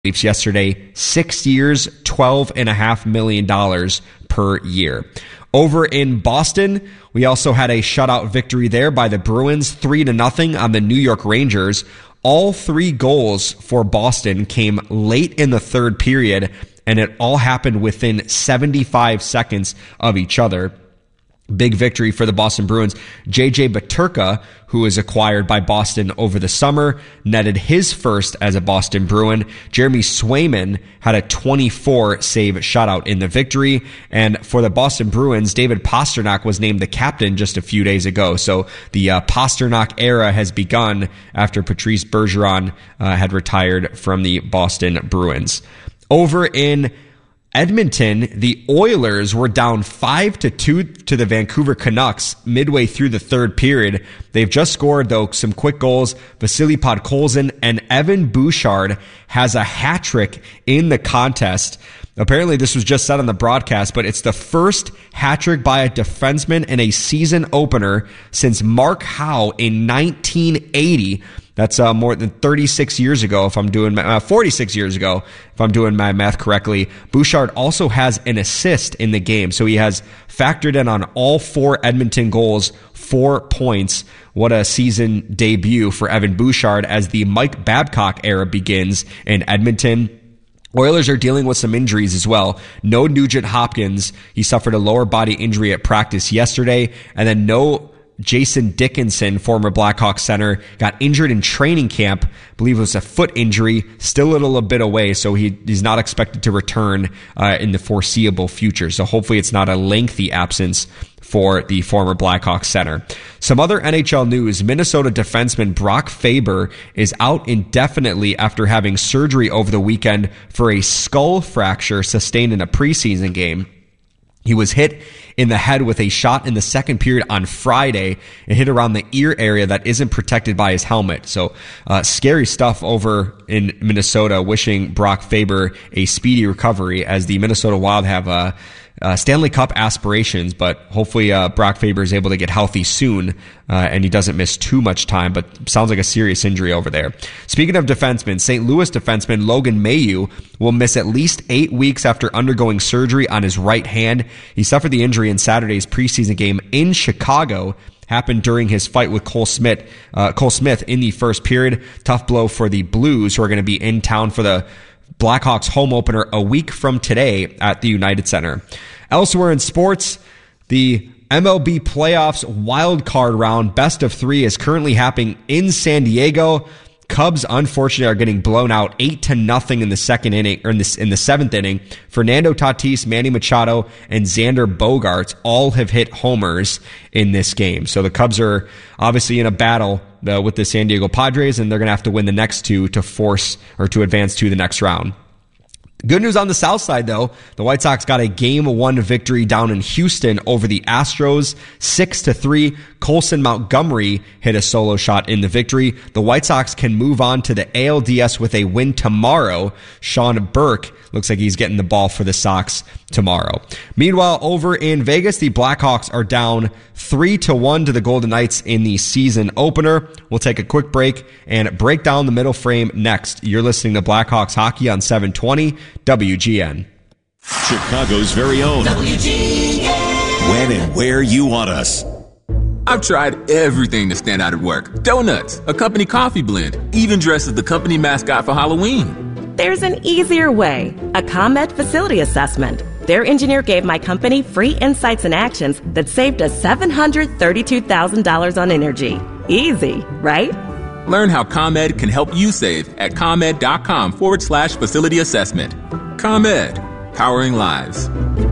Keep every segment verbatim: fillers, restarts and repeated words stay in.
Leafs yesterday, six years, twelve point five million dollars per year. Over in Boston, we also had a shutout victory there by the Bruins, three to nothing on the New York Rangers. All three goals for Boston came late in the third period, and it all happened within seventy-five seconds of each other. Big victory for the Boston Bruins. J J Peterka, who was acquired by Boston over the summer, netted his first as a Boston Bruin. Jeremy Swayman had a twenty-four save shutout in the victory. And for the Boston Bruins, David Pastrnak was named the captain just a few days ago. So the uh, Pastrnak era has begun after Patrice Bergeron uh, had retired from the Boston Bruins. Over in Edmonton, the Oilers were down five to two to the Vancouver Canucks midway through the third period. They've just scored, though, some quick goals. Vasily Podkolzin and Evan Bouchard has a hat trick in the contest. Apparently, this was just said on the broadcast, but it's the first hat trick by a defenseman in a season opener since Mark Howe in nineteen eighty. That's uh, more than thirty-six years ago, if I'm doing uh, forty-six years ago, if I'm doing my math correctly. Bouchard also has an assist in the game, so he has factored in on all four Edmonton goals, four points. What a season debut for Evan Bouchard as the Mike Babcock era begins in Edmonton. Oilers are dealing with some injuries as well. No Nugent Hopkins. He suffered a lower body injury at practice yesterday, and then no Jason Dickinson, former Blackhawks center, got injured in training camp. I believe it was a foot injury, still a little bit away, so he, he's not expected to return uh, in the foreseeable future. So hopefully it's not a lengthy absence for the former Blackhawks center. Some other N H L news: Minnesota defenseman Brock Faber is out indefinitely after having surgery over the weekend for a skull fracture sustained in a preseason game. He was hit in the head with a shot in the second period on Friday. It hit around the ear area that isn't protected by his helmet. So uh, scary stuff over in Minnesota. Wishing Brock Faber a speedy recovery, as the Minnesota Wild have uh, uh, Stanley Cup aspirations, but hopefully uh, Brock Faber is able to get healthy soon uh, and he doesn't miss too much time, but sounds like a serious injury over there. Speaking of defensemen, Saint Louis defenseman Logan Mailloux will miss at least eight weeks after undergoing surgery on his right hand. He suffered the injury in Saturday's preseason game in Chicago. Happened during his fight with Cole Smith, uh, Cole Smith in the first period. Tough blow for the Blues, who are going to be in town for the Blackhawks home opener a week from today at the United Center. Elsewhere in sports, the M L B playoffs wild card round best of three is currently happening in San Diego. Cubs, unfortunately, are getting blown out eight to nothing in the second inning, or in the, in the seventh inning. Fernando Tatis, Manny Machado, and Xander Bogaerts all have hit homers in this game. So the Cubs are obviously in a battle uh, with the San Diego Padres, and they're going to have to win the next two to force or to advance to the next round. Good news on the south side, though. The White Sox got a game one victory down in Houston over the Astros, six to three. Colson Montgomery hit a solo shot in the victory. The White Sox can move on to the A L D S with a win tomorrow. Sean Burke looks like he's getting the ball for the Sox tomorrow. Meanwhile, over in Vegas, the Blackhawks are down three to one to the Golden Knights in the season opener. We'll take a quick break and break down the middle frame next. You're listening to Blackhawks Hockey on seven twenty W G N. Chicago's very own W G N. When and where you want us. I've tried everything to stand out at work. Donuts, a company coffee blend, even dressed as the company mascot for Halloween. There's an easier way. A ComEd facility assessment. Their engineer gave my company free insights and actions that saved us seven hundred thirty-two thousand dollars on energy. Easy, right? Learn how ComEd can help you save at ComEd.com forward slash facility assessment. ComEd, powering lives.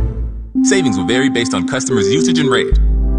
Savings will vary based on customers' usage and rate.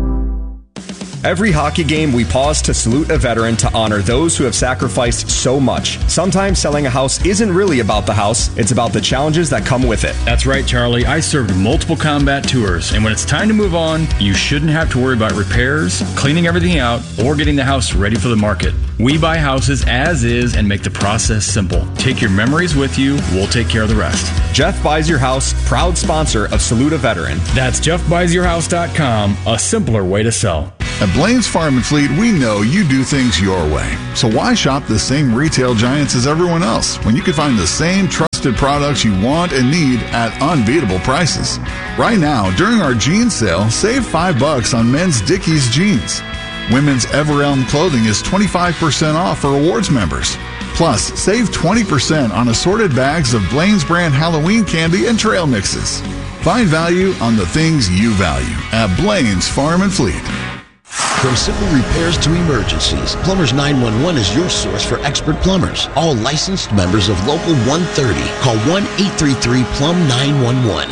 Every hockey game, we pause to salute a veteran to honor those who have sacrificed so much. Sometimes selling a house isn't really about the house, it's about the challenges that come with it. That's right, Charlie. I served multiple combat tours, and when it's time to move on, you shouldn't have to worry about repairs, cleaning everything out, or getting the house ready for the market. We buy houses as is and make the process simple. Take your memories with you, we'll take care of the rest. Jeff Buys Your House, proud sponsor of Salute a Veteran. That's Jeff Buys Your House dot com, a simpler way to sell. At Blaine's Farm and Fleet, we know you do things your way. So why shop the same retail giants as everyone else when you can find the same trusted products you want and need at unbeatable prices? Right now, during our jeans sale, save five bucks on men's Dickies jeans. Women's Everelm clothing is twenty-five percent off for awards members. Plus, save twenty percent on assorted bags of Blaine's brand Halloween candy and trail mixes. Find value on the things you value at Blaine's Farm and Fleet. From simple repairs to emergencies, Plumbers nine one one is your source for expert plumbers. All licensed members of Local one thirty. Call one eight three three plumb nine one one.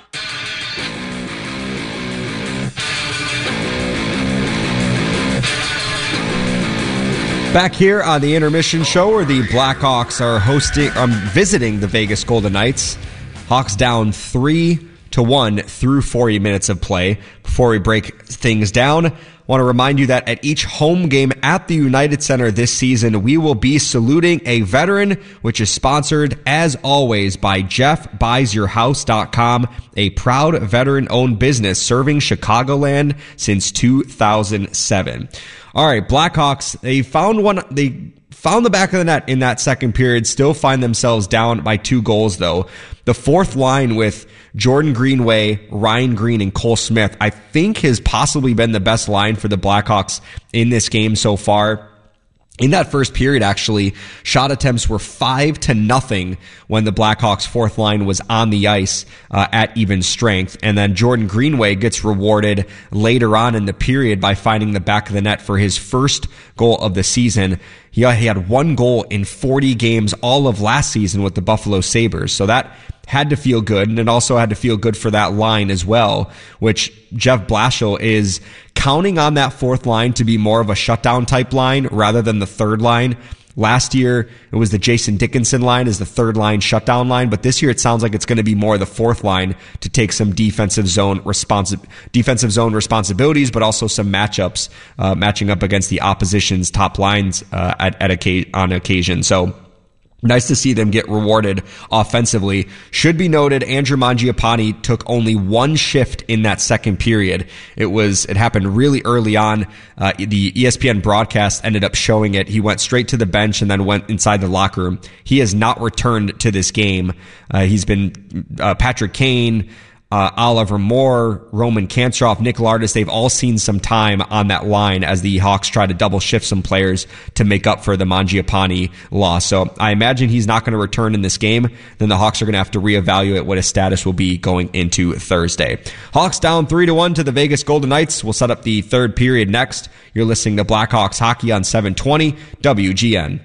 Back here on the Intermission Show, where the Blackhawks are hosting, um, visiting the Vegas Golden Knights. Hawks down three to one through forty minutes of play. Before we break things down, I want to remind you that at each home game at the United Center this season, we will be saluting a veteran, which is sponsored, as always, by Jeff Buys Your House dot com, a proud veteran-owned business serving Chicagoland since two thousand seven. All right, Blackhawks, they found one, they found the back of the net in that second period, still find themselves down by two goals, though. The fourth line with Jordan Greenway, Ryan Green, and Cole Smith, I think has possibly been the best line for the Blackhawks in this game so far. In that first period, actually, shot attempts were five to nothing when the Blackhawks' fourth line was on the ice uh, at even strength. And then Jordan Greenway gets rewarded later on in the period by finding the back of the net for his first goal of the season. He, he had one goal in forty games all of last season with the Buffalo Sabres. So that had to feel good, and it also had to feel good for that line as well, which Jeff Blashill is counting on that fourth line to be more of a shutdown type line rather than the third line. Last year, it was the Jason Dickinson line as the third line shutdown line, but this year it sounds like it's going to be more the fourth line to take some defensive zone responsi- defensive zone responsibilities, but also some matchups, uh, matching up against the opposition's top lines uh, at, at a, on occasion. So, nice to see them get rewarded offensively. Should be noted, Andrew Mangiapane took only one shift in that second period. It was, it happened really early on. Uh, the E S P N broadcast ended up showing it. He went straight to the bench and then went inside the locker room. He has not returned to this game. Uh, he's been, uh, Patrick Kane, Uh, Oliver Moore, Roman Kantroff, Nick Lardis, they've all seen some time on that line as the Hawks try to double shift some players to make up for the Mangiapane loss. So I imagine he's not going to return in this game. Then the Hawks are going to have to reevaluate what his status will be going into Thursday. Hawks down three to one to the Vegas Golden Knights. We'll set up the third period next. You're listening to Blackhawks Hockey on seven twenty W G N.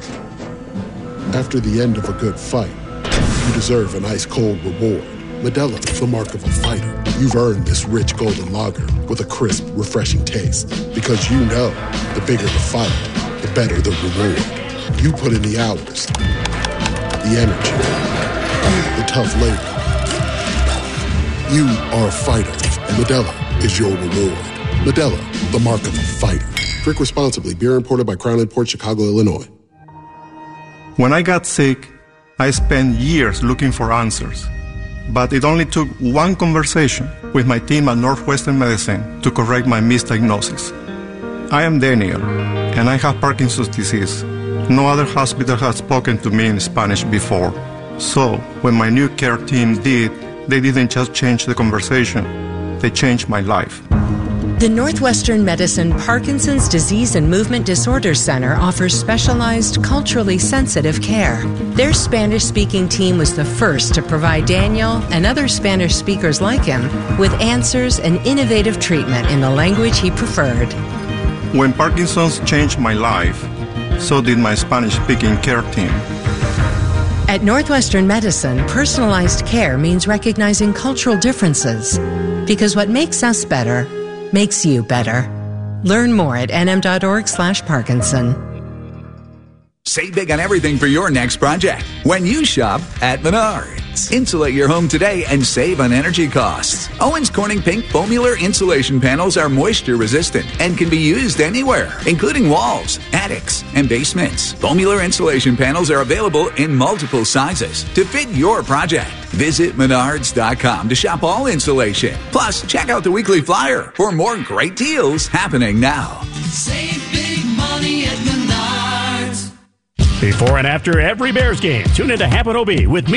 After the end of a good fight, you deserve an ice-cold reward. Modelo is the mark of a fighter. You've earned this rich golden lager with a crisp, refreshing taste. Because you know, the bigger the fight, the better the reward. You put in the hours, the energy, the tough labor. You are a fighter, and Modelo is your reward. Modelo, the mark of a fighter. Drink responsibly. Beer imported by Crown Imports, Chicago, Illinois. When I got sick, I spent years looking for answers. But it only took one conversation with my team at Northwestern Medicine to correct my misdiagnosis. I am Daniel, and I have Parkinson's disease. No other hospital has spoken to me in Spanish before. So, when my new care team did, they didn't just change the conversation, they changed my life. The Northwestern Medicine Parkinson's Disease and Movement Disorders Center offers specialized, culturally sensitive care. Their Spanish-speaking team was the first to provide Daniel and other Spanish speakers like him with answers and innovative treatment in the language he preferred. When Parkinson's changed my life, so did my Spanish-speaking care team. At Northwestern Medicine, personalized care means recognizing cultural differences. Because what makes us better makes you better. Learn more at nm.org slash Parkinson. Save big on everything for your next project when you shop at Menards. Insulate your home today and save on energy costs. Owens Corning Pink Foamular insulation panels are moisture resistant and can be used anywhere, including walls, attics, and basements. Foamular insulation panels are available in multiple sizes to fit your project. Visit Menards dot com to shop all insulation. Plus, check out the weekly flyer for more great deals happening now. Save big money at Menards. Before and after every Bears game, tune into Happen O B with me.